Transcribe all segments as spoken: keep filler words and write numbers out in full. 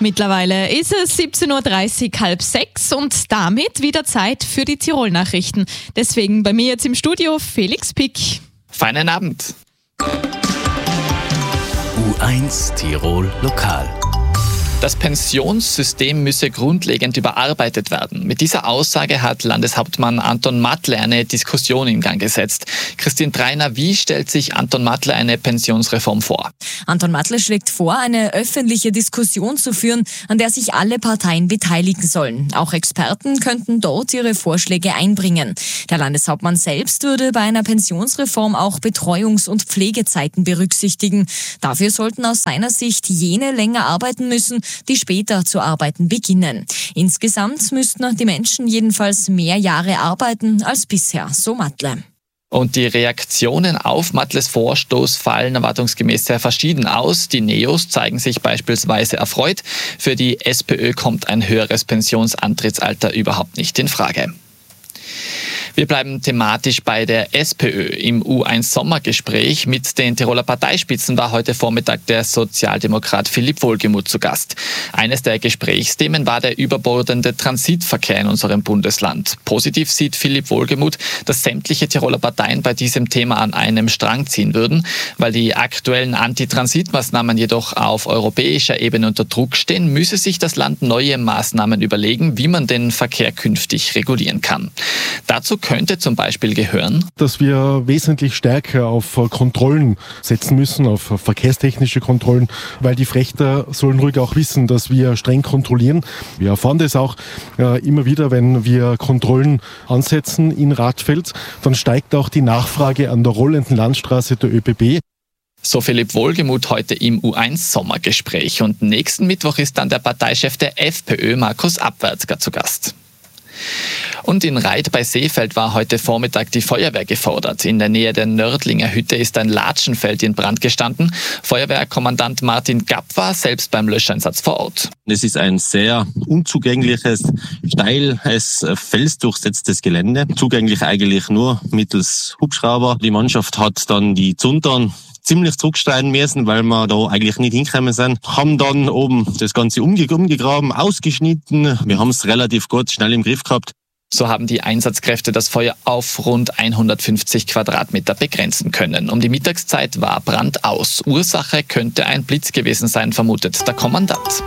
Mittlerweile ist es siebzehn Uhr dreißig, halb sechs und damit wieder Zeit für die Tirol-Nachrichten. Deswegen bei mir jetzt im Studio Felix Pick. Feinen Abend. U eins Tirol Lokal. Das Pensionssystem müsse grundlegend überarbeitet werden. Mit dieser Aussage hat Landeshauptmann Anton Matle eine Diskussion in Gang gesetzt. Christine Treiner, wie stellt sich Anton Matle eine Pensionsreform vor? Anton Matle schlägt vor, eine öffentliche Diskussion zu führen, an der sich alle Parteien beteiligen sollen. Auch Experten könnten dort ihre Vorschläge einbringen. Der Landeshauptmann selbst würde bei einer Pensionsreform auch Betreuungs- und Pflegezeiten berücksichtigen. Dafür sollten aus seiner Sicht jene länger arbeiten müssen, die später zu arbeiten beginnen. Insgesamt müssten die Menschen jedenfalls mehr Jahre arbeiten als bisher, so Matle. Und die Reaktionen auf Matles Vorstoß fallen erwartungsgemäß sehr verschieden aus. Die Neos zeigen sich beispielsweise erfreut. Für die SPÖ kommt ein höheres Pensionsantrittsalter überhaupt nicht in Frage. Wir bleiben thematisch bei der SPÖ. Im U eins Sommergespräch mit den Tiroler Parteispitzen war heute Vormittag der Sozialdemokrat Philipp Wohlgemuth zu Gast. Eines der Gesprächsthemen war der überbordende Transitverkehr in unserem Bundesland. Positiv sieht Philipp Wohlgemuth, dass sämtliche Tiroler Parteien bei diesem Thema an einem Strang ziehen würden. Weil die aktuellen Anti-Transitmaßnahmen jedoch auf europäischer Ebene unter Druck stehen, müsse sich das Land neue Maßnahmen überlegen, wie man den Verkehr künftig regulieren kann. Dazu könnte zum Beispiel gehören, dass wir wesentlich stärker auf Kontrollen setzen müssen, auf verkehrstechnische Kontrollen, weil die Frächter sollen ruhig auch wissen, dass wir streng kontrollieren. Wir erfahren das auch äh, immer wieder, wenn wir Kontrollen ansetzen in Radfeld, dann steigt auch die Nachfrage an der rollenden Landstraße der ÖBB. So Philipp Wohlgemuth heute im U eins Sommergespräch. Und nächsten Mittwoch ist dann der Parteichef der FPÖ, Markus Abwärtsger, zu Gast. Und in Reit bei Seefeld war heute Vormittag die Feuerwehr gefordert. In der Nähe der Nördlinger Hütte ist ein Latschenfeld in Brand gestanden. Feuerwehrkommandant Martin Gapp war selbst beim Löscheinsatz vor Ort. Es ist ein sehr unzugängliches, steiles, felsdurchsetztes Gelände. Zugänglich eigentlich nur mittels Hubschrauber. Die Mannschaft hat dann die Zuntern ziemlich zurücksteigen müssen, weil wir da eigentlich nicht hingekommen sind. Haben dann oben das Ganze umgegraben, ausgeschnitten. Wir haben es relativ gut schnell im Griff gehabt. So haben die Einsatzkräfte das Feuer auf rund hundertfünfzig Quadratmeter begrenzen können. Um die Mittagszeit war Brand aus. Ursache könnte ein Blitz gewesen sein, vermutet der Kommandant.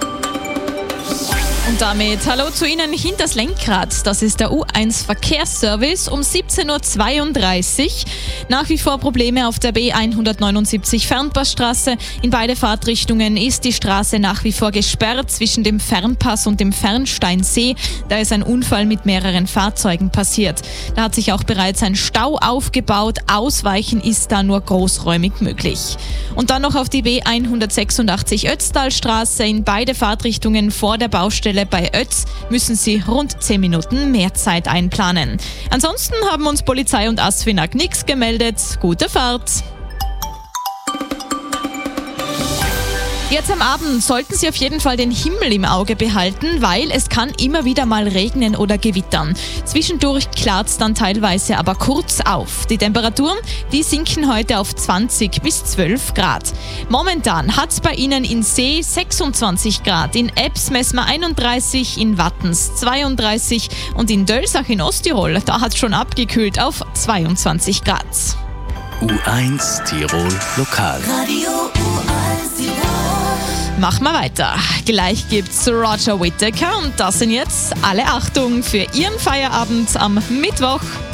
Und damit hallo zu Ihnen hinters Lenkrad. Das ist der U eins Verkehrsservice um siebzehn Uhr zweiunddreißig. Nach wie vor Probleme auf der B hundertneunundsiebzig Fernpassstraße. In beide Fahrtrichtungen ist die Straße nach wie vor gesperrt zwischen dem Fernpass und dem Fernsteinsee. Da ist ein Unfall mit mehreren Fahrzeugen passiert. Da hat sich auch bereits ein Stau aufgebaut. Ausweichen ist da nur großräumig möglich. Und dann noch auf die B hundertsechsundachtzig Ötztalstraße. In beide Fahrtrichtungen vor der Baustelle bei Ötz müssen Sie rund zehn Minuten mehr Zeit einplanen. Ansonsten haben uns Polizei und Asfinag nichts gemeldet. Gute Fahrt! Jetzt am Abend sollten Sie auf jeden Fall den Himmel im Auge behalten, weil es kann immer wieder mal regnen oder gewittern. Zwischendurch klart es dann teilweise aber kurz auf. Die Temperaturen, die sinken heute auf zwanzig bis zwölf Grad. Momentan hat es bei Ihnen in See sechsundzwanzig Grad, in Ebbs messen wir einunddreißig, in Wattens zweiunddreißig und in Dölsach in Osttirol, da hat es schon abgekühlt auf zweiundzwanzig Grad. U eins Tirol Lokal. Radio U eins Tirol. Machen wir weiter. Gleich gibt's Roger Whittaker und das sind jetzt alle Achtung für Ihren Feierabend am Mittwoch.